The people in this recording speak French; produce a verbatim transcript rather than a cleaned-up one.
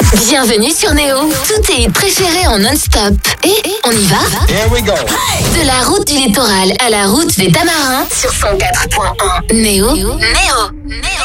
Bienvenue sur Néo. Tous tes hits préférés en non-stop. Et on y va? Here we go. De la route du littoral à la route des Tamarins sur cent quatre point un. Néo. Néo. Néo.